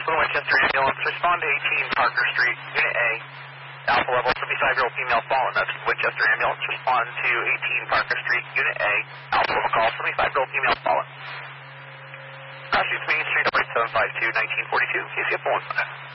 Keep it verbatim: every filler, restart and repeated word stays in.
Southern Westchester Ambulance. Respond to eighteen Parker Street, Unit A. Alpha level, seventy-five-year-old female fallen. That's Winchester Ambulance. Respond to eighteen Parker Street, Unit A. Alpha level call, seventy-five-year-old female fallen. Crossing Main Street, number eight seven five two, nineteen forty-two. K C F one.